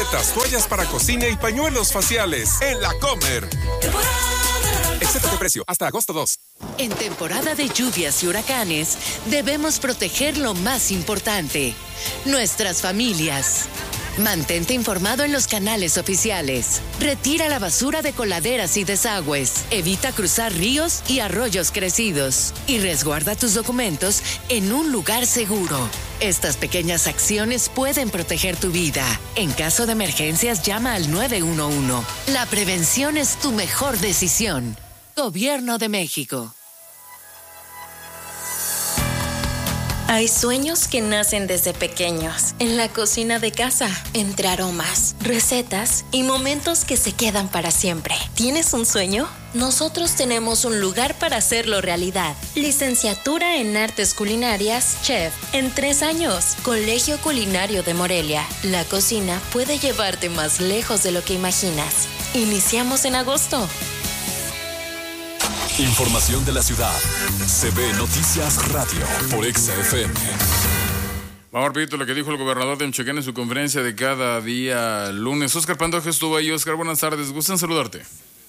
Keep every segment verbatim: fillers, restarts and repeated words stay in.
servilletas, toallas para cocina y pañuelos faciales en La Comer. Excepto de precio, hasta agosto dos. En temporada de lluvias y huracanes, debemos proteger lo más importante, nuestras familias. Mantente informado en los canales oficiales. Retira la basura de coladeras y desagües. Evita cruzar ríos y arroyos crecidos. Y resguarda tus documentos en un lugar seguro. Estas pequeñas acciones pueden proteger tu vida. En caso de emergencias, llama al nueve uno uno. La prevención es tu mejor decisión. Gobierno de México. Hay sueños que nacen desde pequeños, en la cocina de casa, entre aromas, recetas y momentos que se quedan para siempre. ¿Tienes un sueño? Nosotros tenemos un lugar para hacerlo realidad. Licenciatura en Artes Culinarias, Chef, en tres años. Colegio Culinario de Morelia. La cocina puede llevarte más lejos de lo que imaginas. Iniciamos en agosto. Información de la ciudad. C B Noticias Radio por Exa F M. Vamos a repetir lo que dijo el gobernador de Michoacán en su conferencia de cada día lunes. Óscar Pantoja estuvo ahí. Óscar, buenas tardes. Gustan saludarte.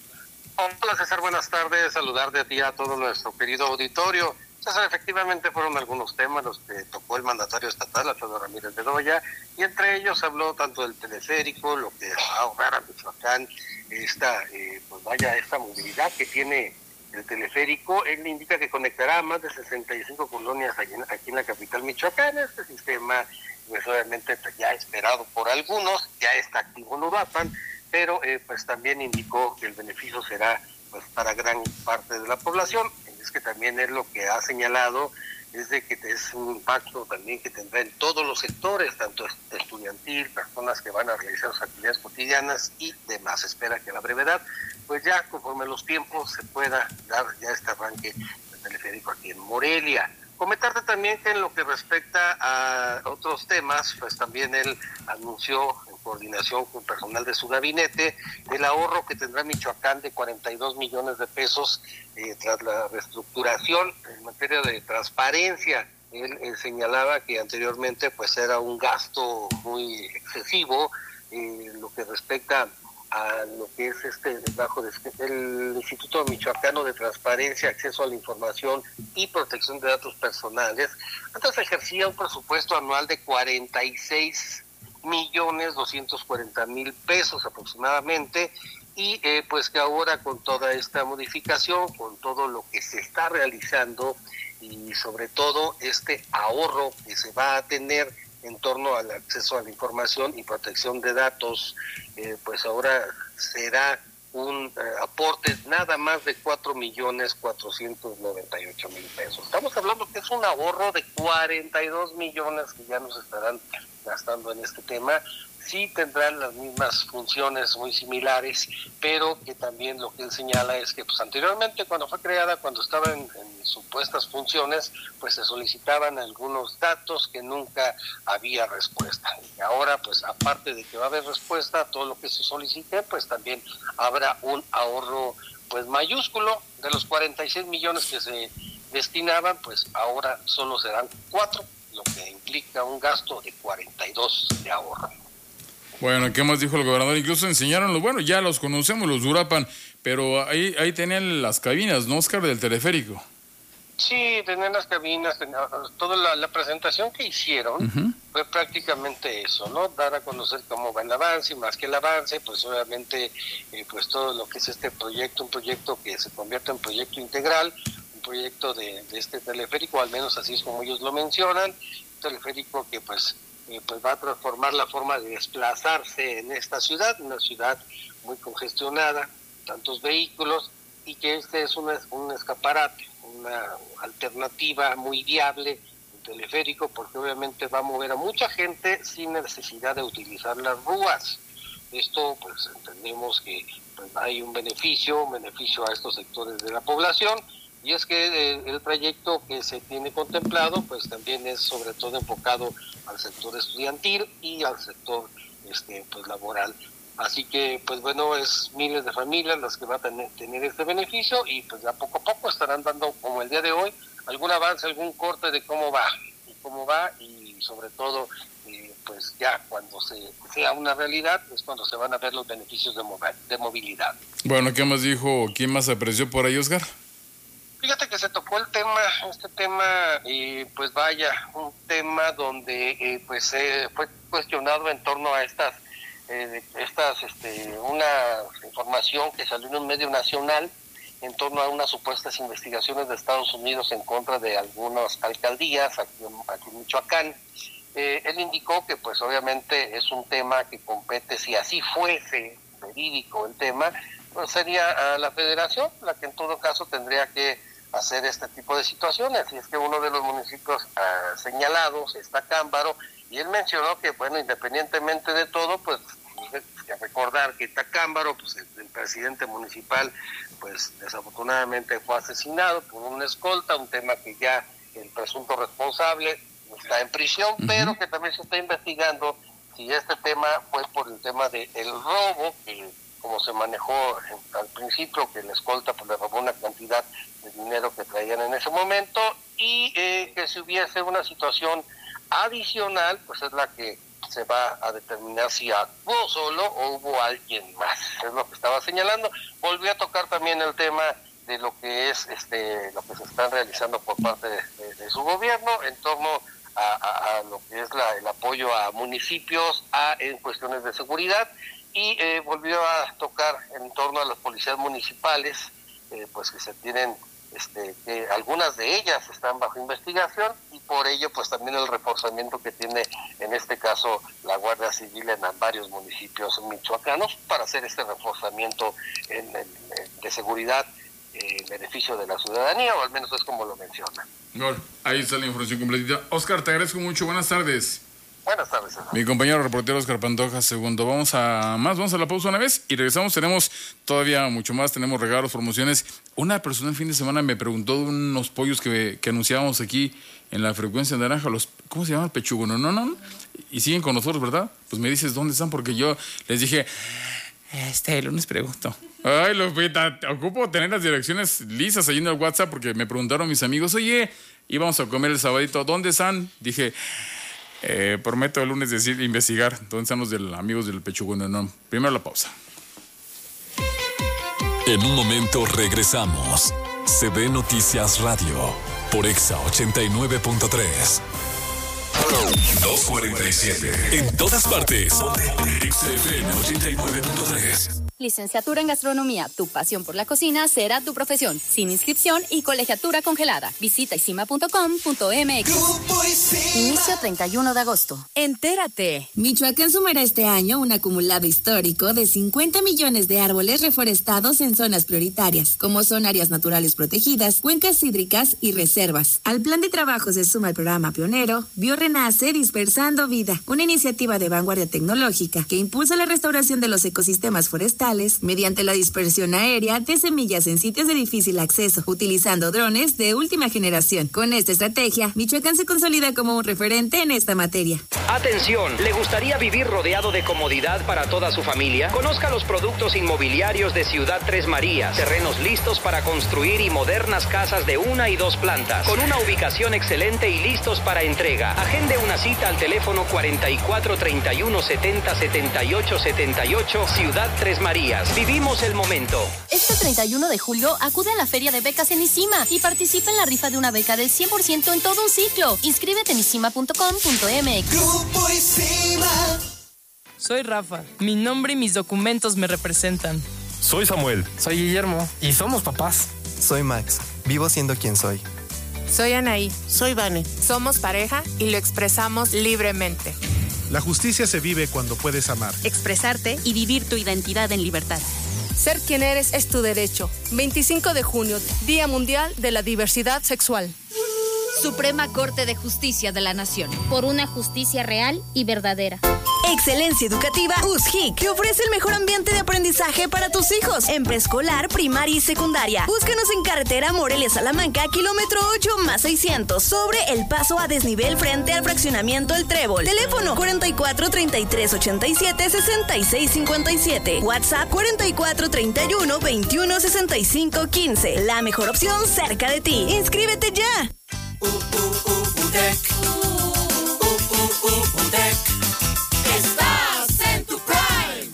Hola César, buenas tardes. Saludarte a ti y a todo nuestro querido auditorio. César, efectivamente fueron algunos temas los que tocó el mandatario estatal, Alfredo Ramírez Bedoya, y entre ellos habló tanto del teleférico, lo que va a ahorrar a Michoacán, esta, eh, pues vaya, esta movilidad que tiene el teleférico. Él indica que conectará a más de sesenta y cinco colonias aquí en, aquí en la capital michoacana. Este sistema, pues obviamente ya esperado por algunos, ya está activo en Uruapan, pero eh, pues también indicó que el beneficio será pues para gran parte de la población. Es que también es lo que ha señalado, es de que es un impacto también que tendrá en todos los sectores, tanto estudiantil, personas que van a realizar sus actividades cotidianas y demás. Espera que a la brevedad, pues ya conforme los tiempos se pueda dar ya este arranque del teleférico aquí en Morelia. Comentarte también que en lo que respecta a otros temas, pues también él anunció en coordinación con personal de su gabinete el ahorro que tendrá Michoacán de cuarenta y dos millones de pesos eh, tras la reestructuración en materia de transparencia. Él, él señalaba que anteriormente pues era un gasto muy excesivo eh, lo que respecta a lo que es este bajo de el Instituto Michoacano de Transparencia, Acceso a la Información y Protección de Datos Personales. Antes ejercía un presupuesto anual de cuarenta y seis millones doscientos cuarenta mil pesos aproximadamente, y eh, pues que ahora con toda esta modificación, con todo lo que se está realizando y sobre todo este ahorro que se va a tener en torno al acceso a la información y protección de datos, eh, pues ahora será un eh, aporte nada más de cuatro millones cuatrocientos noventa y ocho mil pesos. Estamos hablando que es un ahorro de cuarenta y dos millones que ya nos estarán gastando en este tema. Sí tendrán las mismas funciones muy similares, pero que también lo que él señala es que pues anteriormente cuando fue creada, cuando estaba en, en supuestas funciones, pues se solicitaban algunos datos que nunca había respuesta. Y ahora pues aparte de que va a haber respuesta a todo lo que se solicite, pues también habrá un ahorro pues mayúsculo. De los cuarenta y seis millones que se destinaban, pues ahora solo serán cuatro, lo que implica un gasto de cuarenta y dos de ahorro. Bueno, ¿qué más dijo el gobernador? Incluso enseñaron, los, bueno, ya los conocemos, los de Uruapan, pero ahí ahí tenían las cabinas, ¿no, Oscar, del teleférico? Sí, tenían las cabinas, tenían, toda la, la presentación que hicieron uh-huh. fue prácticamente eso, ¿no? Dar a conocer cómo va el avance, y más que el avance, pues obviamente, eh, pues todo lo que es este proyecto, un proyecto que se convierte en proyecto integral, un proyecto de, de este teleférico, al menos así es como ellos lo mencionan, un teleférico que pues... Eh, pues va a transformar la forma de desplazarse en esta ciudad, una ciudad muy congestionada, tantos vehículos, y que este es una, un escaparate, una alternativa muy viable, un teleférico, porque obviamente va a mover a mucha gente sin necesidad de utilizar las rúas. Esto pues entendemos que pues, hay un beneficio, un beneficio a estos sectores de la población. Y es que eh, el proyecto que se tiene contemplado, pues también es sobre todo enfocado al sector estudiantil y al sector este pues laboral. Así que, pues bueno, es miles de familias las que van a tener, tener este beneficio, y pues ya poco a poco estarán dando, como el día de hoy, algún avance, algún corte de cómo va, y cómo va, y sobre todo eh, pues ya cuando se sea una realidad es cuando se van a ver los beneficios de, movi- de movilidad. Bueno, ¿qué más dijo? ¿Quién más apareció por ahí, Oscar? Fíjate que se tocó el tema, este tema, eh, pues vaya, un tema donde eh, pues eh, fue cuestionado en torno a estas, eh, estas, este, una información que salió en un medio nacional en torno a unas supuestas investigaciones de Estados Unidos en contra de algunas alcaldías aquí en, aquí en Michoacán. Eh, él indicó que pues obviamente es un tema que compete, si así fuese verídico el tema, pues sería a la federación la que en todo caso tendría que hacer este tipo de situaciones, y es que uno de los municipios uh, señalados está Támbaro, y él mencionó que, bueno, independientemente de todo, pues, que recordar que Támbaro, pues, el, el presidente municipal, pues, desafortunadamente fue asesinado por una escolta, un tema que ya el presunto responsable está en prisión, uh-huh. pero que también se está investigando si este tema fue por el tema del de robo, que como se manejó en, al principio, que la escolta pues, le robó una cantidad de dinero que traían en ese momento, y eh, que si hubiese una situación adicional, pues es la que se va a determinar si actuó solo o hubo alguien más, es lo que estaba señalando. Volvió a tocar también el tema de lo que es este lo que se está realizando por parte de, de, de su gobierno en torno a, a, a lo que es la, el apoyo a municipios a, en cuestiones de seguridad, y eh, volvió a tocar en torno a las policías municipales, eh, pues que se tienen, este, que algunas de ellas están bajo investigación, y por ello pues también el reforzamiento que tiene en este caso la Guardia Civil en varios municipios michoacanos para hacer este reforzamiento en, en, en, de seguridad eh, en beneficio de la ciudadanía, o al menos es como lo menciona. Bueno, ahí está la información completita. Oscar, te agradezco mucho, buenas tardes. Buenas tardes, César. Mi compañero reportero Oscar Pantoja, segundo. Vamos a más, vamos a la pausa una vez y regresamos. Tenemos todavía mucho más, tenemos regalos, promociones. Una persona el fin de semana me preguntó de unos pollos que, que anunciábamos aquí en la frecuencia naranja, los, ¿cómo se llama? Pechugo, no, no, no. Y siguen con nosotros, ¿verdad? Pues me dices dónde están, porque yo les dije, este, el lunes pregunto. Ay, Lupita, te ocupo tener las direcciones lisas ahí en el WhatsApp, porque me preguntaron mis amigos, oye, íbamos a comer el sabadito, ¿dónde están? Dije, Eh, prometo el lunes decir, investigar dónde están los del, amigos del Pechugo. No, no. Primero la pausa. En un momento regresamos. C B Noticias Radio por Exa ochenta y nueve punto tres. dos cuarenta y siete. En todas partes. Exa F M ochenta y nueve punto tres. Licenciatura en Gastronomía, tu pasión por la cocina será tu profesión, sin inscripción y colegiatura congelada. Visita isima punto com punto m x. Inicio treinta y uno de agosto. Entérate. Michoacán sumará este año un acumulado histórico de cincuenta millones de árboles reforestados en zonas prioritarias, como son áreas naturales protegidas, cuencas hídricas y reservas. Al plan de trabajo se suma el programa pionero Biorenace Dispersando Vida, una iniciativa de vanguardia tecnológica que impulsa la restauración de los ecosistemas forestales mediante la dispersión aérea de semillas en sitios de difícil acceso, utilizando drones de última generación. Con esta estrategia, Michoacán se consolida como un referente en esta materia. Atención, ¿le gustaría vivir rodeado de comodidad para toda su familia? Conozca los productos inmobiliarios de Ciudad Tres Marías. Terrenos listos para construir y modernas casas de una y dos plantas, con una ubicación excelente y listos para entrega. Agende una cita al teléfono cuarenta y cuatro, treinta y uno, setenta, setenta y ocho, setenta y ocho, Ciudad Tres Marías. Vivimos el momento. Este treinta y uno de julio acude a la Feria de Becas en ISIMA y participa en la rifa de una beca del cien por ciento en todo un ciclo. Inscríbete en isima punto com punto m x. Grupo ISIMA. Soy Rafa. Mi nombre y mis documentos me representan. Soy Samuel. Soy Guillermo. Y somos papás. Soy Max. Vivo siendo quien soy. Soy Anaí. Soy Vane. Somos pareja y lo expresamos libremente. La justicia se vive cuando puedes amar, expresarte y vivir tu identidad en libertad. Ser quien eres es tu derecho. veinticinco de junio, Día Mundial de la Diversidad Sexual. Suprema Corte de Justicia de la Nación. Por una justicia real y verdadera. Excelencia Educativa U S J I C te ofrece el mejor ambiente de aprendizaje para tus hijos en preescolar, primaria y secundaria. Búscanos en carretera Morelia-Salamanca, kilómetro ocho más seiscientos, sobre el paso a desnivel frente al fraccionamiento El Trébol. Teléfono cuarenta y cuatro, treinta y tres, ochenta y siete, sesenta y seis cincuenta y siete. WhatsApp cuarenta y cuatro, treinta y uno, veintiuno, sesenta y cinco, quince. La mejor opción cerca de ti. ¡Inscríbete ya! Uh, uh, uh, U D E C. Uh, uh, UTEC. Estás en tu prime.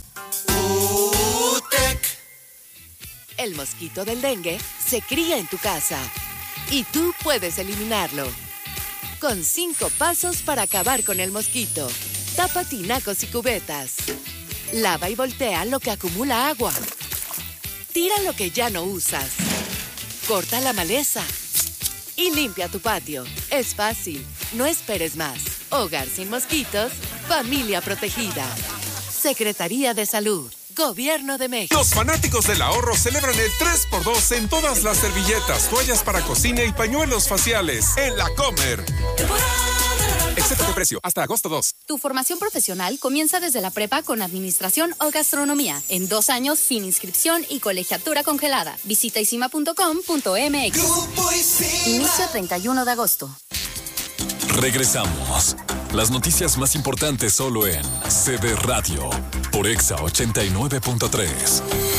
UTEC. El mosquito del dengue se cría en tu casa y tú puedes eliminarlo. Con cinco pasos para acabar con el mosquito. Tapa tinacos y cubetas. Lava y voltea lo que acumula agua. Tira lo que ya no usas. Corta la maleza. Y limpia tu patio. Es fácil. No esperes más. Hogar sin mosquitos. Familia protegida. Secretaría de Salud. Gobierno de México. Los fanáticos del ahorro celebran el tres por dos en todas las servilletas, toallas para cocina y pañuelos faciales en La Comer. Excepto de precio, hasta agosto dos. Tu formación profesional comienza desde la prepa con administración o gastronomía. En dos años sin inscripción y colegiatura congelada. Visita isima punto com punto m x. Inicio treinta y uno de agosto. Regresamos. Las noticias más importantes solo en C B Radio por Exa ochenta y nueve punto tres.